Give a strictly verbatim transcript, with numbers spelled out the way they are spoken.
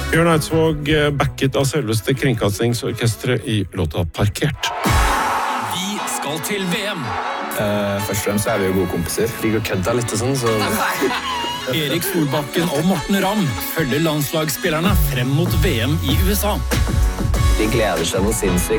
Bjørn Eidsvåg backet av selveste kringkastingsorkestret i låta Parkert. Vi skal til V M. Uh, først og fremst er vi jo gode kompiser. Ligger og kødda litt og sånn, så... Erik Solbakken og Morten Ramm følger landslagsspillerne frem mot V M i U S A. De gleder seg noe sinnssykt.